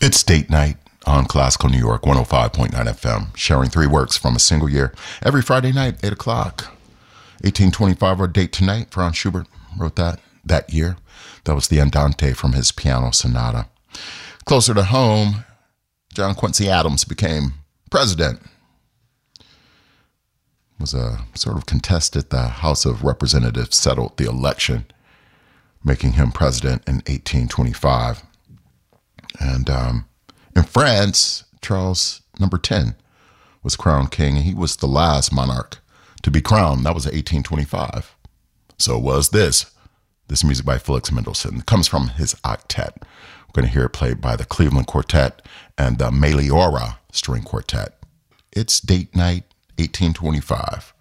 It's date night on Classical New York 105.9 FM, sharing three works from a single year every Friday night, 8 o'clock. 1825, our date tonight. Franz Schubert wrote that year. That was the Andante from his piano sonata. Closer to home, John Quincy Adams became president. It was a sort of contested. The House of Representatives settled the election, making him president in 1825. And in France, Charles X was crowned king, and he was the last monarch to be crowned. That was 1825. So was this music by Felix Mendelssohn. It comes from his octet. We're going to hear it played by the Cleveland Quartet and the Meliora String Quartet. It's date night, 1825.